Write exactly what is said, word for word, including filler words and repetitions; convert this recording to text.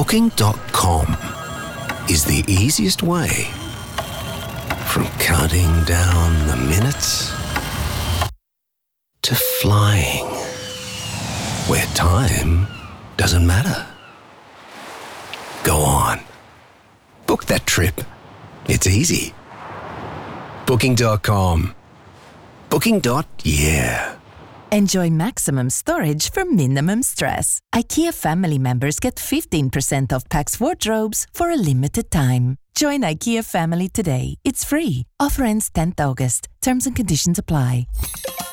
Booking dot com is the easiest way from counting down the minutes to flying where time doesn't matter. Go on. Book that trip. It's easy. Booking dot com. Booking. Yeah. Enjoy maximum storage for minimum stress. IKEA family members get fifteen percent off Pax wardrobes for a limited time. Join IKEA family today. It's free. Offer ends tenth August. Terms and conditions apply.